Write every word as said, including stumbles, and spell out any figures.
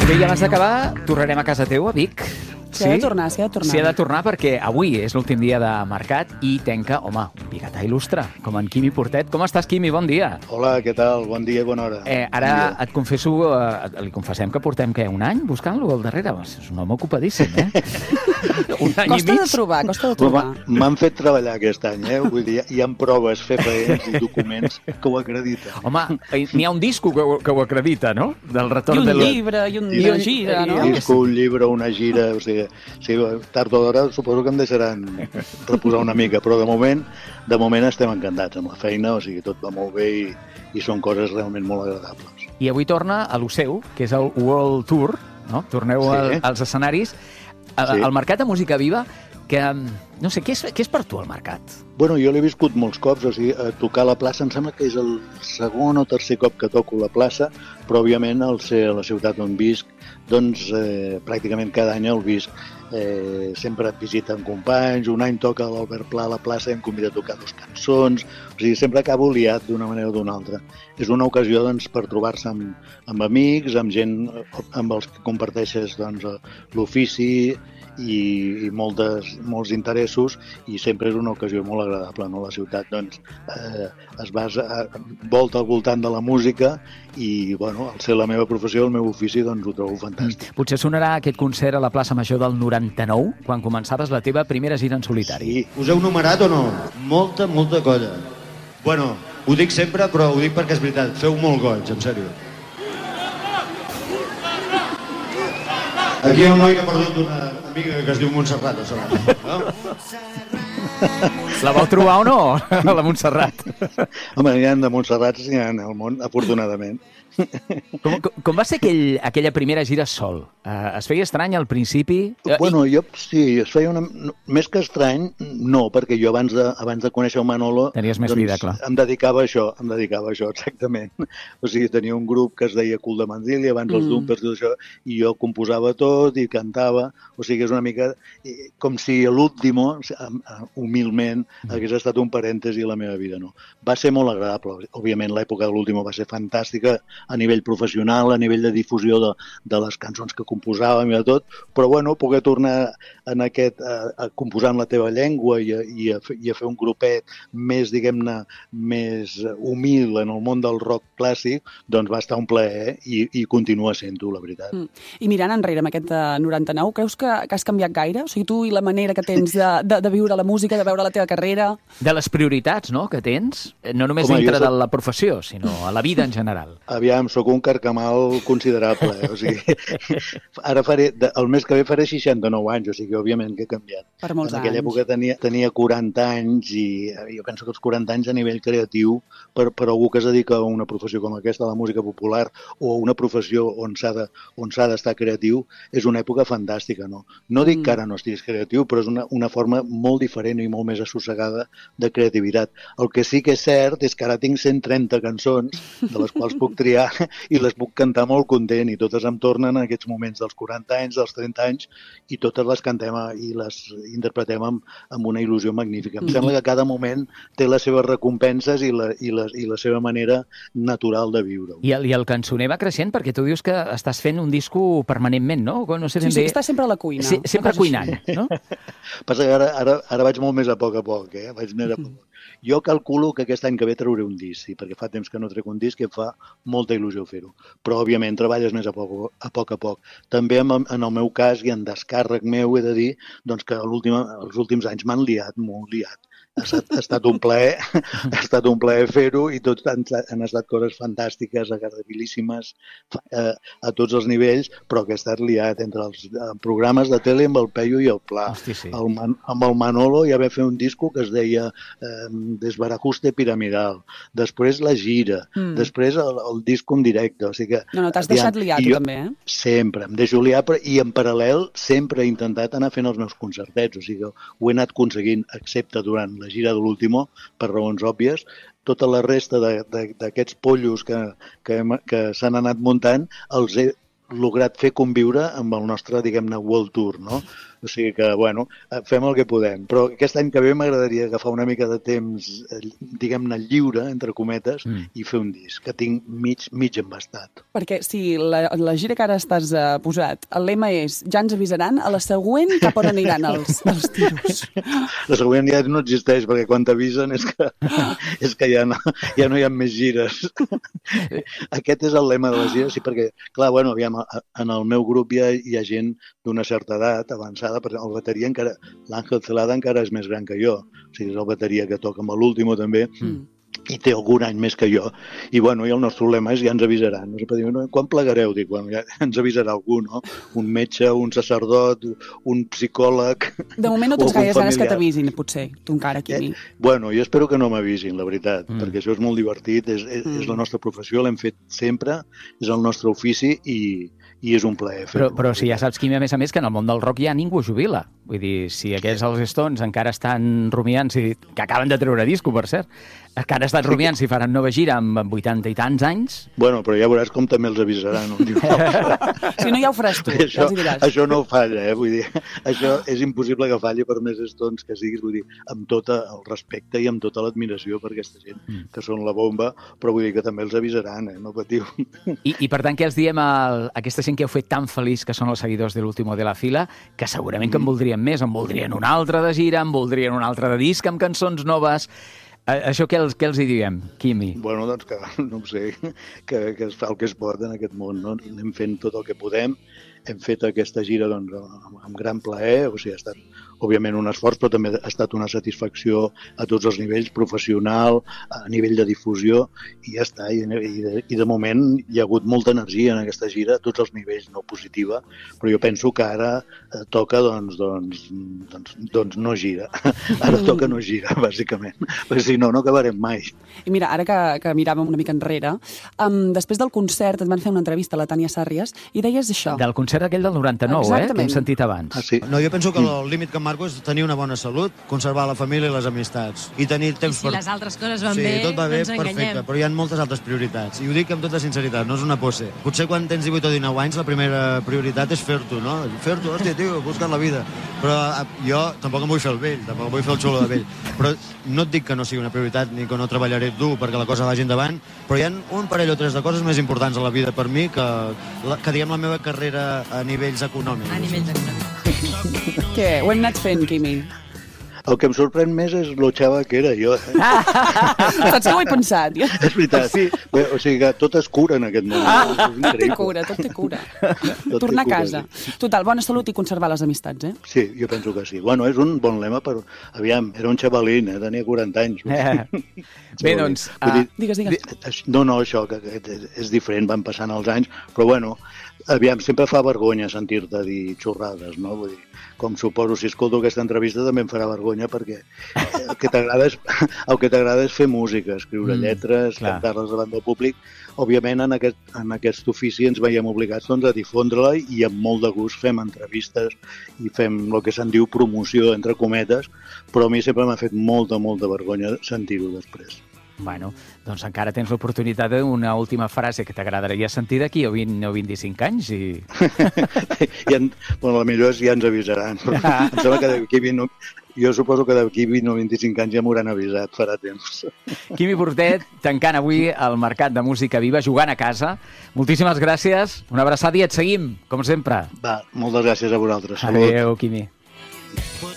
Bé, i abans d'acabar, tornarem a casa teu, a Vic. S'hi ha de tornar, s'hi ha de tornar. S'hi ha de tornar perquè avui és l'últim dia de mercat i tenca, home, un biguetà il·lustre, com en Quimi Portet. Com estàs, Quimi? Bon dia. Hola, què tal? Bon dia i bona hora. Eh, ara bon et confesso, eh, li confessem que portem, què, un any buscant-lo al darrere? És un home ocupadíssim, eh? un any costa i mig. de trobar, costa de trobar. M'han fet treballar aquest any, eh? Vull dir, hi ha proves fefaents i documents que ho acrediten. Home, n'hi ha un disco que ho, que ho acredita, no? Del I retorn un de la... llibre, i, un, I i un- una gira, no? Un disco, un llibre, una gira, o sigui, sí, tard o d'hora suposo que em deixaran reposar una mica, però de moment, de moment estem encantats amb la feina, o sigui, tot va molt bé i, i són coses realment molt agradables. I avui torna a lo seu, que és el World Tour, no? Torneu Sí. al, als escenaris. A- Sí. El mercat de música viva, que, no sé, què és, què és per tu el mercat? Bueno, jo l'he viscut molts cops, o sigui, a tocar a la plaça, em sembla que és el segon o tercer cop que toco a la plaça, però òbviament al ser a la ciutat on visc, doncs eh, pràcticament cada any el visc. Eh, sempre et visiten companys, un any toca l'Albert Pla a la plaça i em convida a tocar dues cançons, o sigui, sempre acabo liat d'una manera o d'una altra. És una ocasió doncs, per trobar-se amb, amb amics, amb gent amb els que comparteixes doncs, l'ofici i, i moltes, molts interessos, i sempre és una ocasió molt agradable, no? La ciutat doncs, eh, es basa, eh, volta al voltant de la música i bueno, al ser la meva professió, el meu ofici, doncs ho trobo fantàstic. Potser sonarà aquest concert a la plaça Major del noranta-nou, quan començaves la teva primera gira en solitari. Sí, Us heu numerat o no? Molta, molta colla. Bueno, ho dic sempre, però ho dic perquè és veritat. Feu molt goig, en sèrio. Aquí hi ha un noi que ha perdut una amiga que es diu Montserrat, a sobre. No? La vau trobar o no, a la Montserrat? home, n'hi ha de Montserrats, n'hi ha al món, afortunadament. Com, com, com va ser aquell, aquella primera gira sol? Uh, es feia estrany al principi? Uh, Bueno, jo sí, es feia una... no, més que estrany, no, perquè jo abans de, abans de conèixer el Manolo... Tenies més vida, clar. Em dedicava a això, em dedicava a això, exactament. O sigui, tenia un grup que es deia Cul de Mandília, abans els Mm. Dumpers i tot això, i jo composava tot i cantava, o sigui, és una mica eh, com si l'último, humilment, hagués estat un parèntesi a la meva vida, no? Va ser molt agradable, òbviament l'època de l'último va ser fantàstica a nivell professional, a nivell de difusió de, de les cançons que composàvem i de tot, però bueno, poder tornar en aquest, a, a composar en la teva llengua i a, i a, fer, i a fer un grupet més, diguem-ne, més humil en el món del rock clàssic, doncs va estar un plaer i, i continua sent-ho, la veritat. Mm. I mirant enrere amb aquest uh, noranta-nou, creus que, que has canviat gaire? O sigui, tu i la manera que tens de, de, de viure la música, de veure la teva carrera... De les prioritats, no?, que tens, no només Home, dintre jo soc- de la professió, sinó a la vida en general. Aviam, sóc un carcamal considerable, eh? O sigui, ara faré, de- el mes que ve faré seixanta-nou anys, o sigui, òbviament que he canviat. Per molts En aquella anys. època tenia, tenia quaranta anys i eh, jo penso que els quaranta anys a nivell creatiu per, per algú que es dedica a una professió com aquesta, a la música popular, o a una professió on s'ha de, on s'ha d'estar creatiu, és una època fantàstica, no? No dic Mm. que ara no estiguis creatiu, però és una, una forma molt diferent i molt més assossegada de creativitat. El que sí que és cert és que ara tinc cent trenta cançons, de les quals puc triar i les puc cantar molt content, i totes em tornen en aquests moments dels quaranta anys, dels trenta anys, i totes les cantem a- i les interpretem amb, amb una il·lusió magnífica. Em Mhm. sembla que cada moment té les seves recompenses i la, i la, i la seva manera natural de viure-ho. I el, I el cançoner va creixent perquè tu dius que estàs fent un disco permanentment, no? No sé Sí, ben sí, bé... està sempre a la cuina. Sí, sempre una cosa cuinant, així. no? Passa que ara, ara, ara vaig molt més a poc a poc, eh? Vaig més a poc. Jo calculo que aquest any que ve trauré un disc, sí, perquè fa temps que no trec un disc i em fa molta il·lusió fer-ho. Però, òbviament, treballes més a poc a poc. A poc. També en, en el meu cas i en descàrrec meu he de dir doncs, que l'última- els últims anys m'han liat, molt liat. Ha estat, ha estat un plaer, ha estat un plaer fer-ho i tots han, han estat coses fantàstiques, agradabilíssimes eh, a tots els nivells, però que he estat liat entre els eh, programes de tele amb el Peyu i el Pla. Hosti, sí. El Man, amb el Manolo ja vam fer un disco que es deia eh, Desbarajuste Piramidal, després la gira, Mm. mm. després el, el disco en directe. O sigui que, No, no, t'has aviam, deixat liar, i tu jo també, eh? Sempre, em deixo liar, però- i en paral·lel sempre he intentat anar fent els meus concertets, o sigui que ho he anat aconseguint, excepte durant la gira de l'último, per raons òbvies. Tota la resta de- de- d'aquests pollos que, que, hem- que s'han anat muntant els he lograt fer conviure amb el nostre, diguem-ne, World Tour, no? O sigui que, bueno, fem el que podem. Però aquest any que ve m'agradaria agafar una mica de temps, diguem-ne, lliure, entre cometes, mm. i fer un disc, que tinc mig, mig embastat. Perquè si la, la gira que ara estàs uh, posat, el lema és ja ens avisaran, a la següent cap on aniran els, els tiros? La següent ja no existeix, perquè quan t'avisen és que, és que ja, no, ja no hi ha més gires. Aquest és el lema de les gires, sí, perquè, clar, bueno, aviam, en el meu grup hi ha, hi ha gent d'una certa edat avançada, per exemple, el bateria encara, l'Àngel Celada encara és més gran que jo, o sigui, és el bateria que toca amb l'último també, mm. i té algun any més que jo. I, bueno, i el nostre problema és ja ens avisaran. No sé, dir, no, quan plegareu? Dic, bueno, ja ens avisarà algú, no? Un metge, un sacerdot, un psicòleg... De moment no tens gaires ganes que t'avisin, potser, tu encara, Quimi. Eh, bueno, jo espero que no m'avisin, la veritat, mm. perquè això és molt divertit, és, és, mm. és la nostra professió, l'hem fet sempre, és el nostre ofici i... i és un plaer fer-ho. Però, però si ja saps, Quimi, a més a més, que en el món del rock ja ningú jubila. Vull dir, si aquests els Stones encara estan rumiant, si, que acaben de treure disco, per cert, encara estan rumiant si faran nova gira amb vuitanta i tants anys... Bueno, però ja veuràs com també els avisaran. No? Si no, ja ho faràs tu, això, ja els hi diràs. Això no falla, eh? Vull dir, això és impossible que falli per més Stones que siguis, vull dir, amb tot el respecte i amb tota l'admiració per aquesta gent, mm. que són la bomba, però vull dir que també els avisaran, eh? No patiu. I, i per tant, què els diem a aquesta gent que heu fet tan feliç, que són els seguidors de l'Último de la Fila, que segurament que en voldrien més, en voldrien un altre de gira, en voldrien un altre de disc amb cançons noves. Això què els, què els hi diem, Quimi? Bueno, doncs que, no ho sé, que, que es fa el que es pot en aquest món, no? Anem fent tot el que podem, hem fet aquesta gira doncs, amb, amb gran plaer, o sigui, ha estat òbviament un esforç, però també ha estat una satisfacció a tots els nivells, professional, a nivell de difusió, i ja està. I, i, de, i de moment hi ha hagut molta energia en aquesta gira, a tots els nivells, no positiva, però jo penso que ara eh, toca, doncs, doncs, doncs, doncs no gira. Ara toca no gira, bàsicament, perquè si no, no acabarem mai. I mira, ara que, que miràvem una mica enrere, um, després del concert et van fer una entrevista a la Tània Sàrries i deies això. Del concert aquell del noranta-nou, eh? Que hem sentit abans. Ah, sí. No, jo penso que el límit que em marco és tenir una bona salut, conservar la família i les amistats. I tenir temps I si per... les altres coses van sí, bé, tot va bé, no ens perfecte, enganyem. però hi ha moltes altres prioritats. I ho dic amb tota sinceritat, no és una pose. Potser quan tens divuit o dinou anys la primera prioritat és fer-t'ho, no? Fer-t'ho, hòstia, tio, buscar la vida. Però jo tampoc em vull fer el vell, tampoc em vull fer el xulo de vell. Però no et dic que no sigui una prioritat ni que no treballaré dur perquè la cosa vagi endavant, però hi ha un parell o tres de coses més importants a la vida per mi que, que diguem, la meva carrera a nivells econòmics. A nivells econòmics. Què? Ho hem anat fent, Quimi? El que em sorprèn més és lo xava que era jo. Eh? Saps que ho he pensat? És veritat. Sí. Bé, o sigui que tot es cura en aquest moment. Ah, tot té cura, tot té cura. Tot Tornar té cura, a casa. Sí. Total, bona salut i conservar les amistats, eh? Sí, jo penso que sí. Bueno, és un bon lema, però aviam, era un xavalín, eh? Tenia quaranta anys. Eh. Bé, doncs... Uh, dir, digues, digues. No, no, això, que, que és diferent, van passant els anys, però bueno, aviam, sempre fa vergonya sentir-te dir xorrades, no? Vull dir, com suposo, si escolto aquesta entrevista també em farà vergonya perquè el que t'agrada és, el que t'agrada és fer música, escriure mm, lletres, cantar-les davant del públic. Òbviament, en aquest, en aquest ofici ens veiem obligats doncs, a difondre-la i amb molt de gust fem entrevistes i fem el que se'n diu promoció, entre cometes, però a mi sempre m'ha fet molta, molta vergonya sentir-ho després. Bueno, doncs encara tens l'oportunitat d'una última frase que t'agradaria sentir d'aquí o vint o vint-i-cinc anys i... ja, bueno, la millor és ja ens avisaran. Però em sembla que d'aquí vint... Jo suposo que d'aquí vint o vint-i-cinc anys ja m'hauran avisat, farà temps. Quimi Portet, tancant avui el Mercat de Música Viva, jugant a casa. Moltíssimes gràcies, una abraçada i et seguim, com sempre. Va, moltes gràcies a vosaltres. Salut. Adéu, Quimi.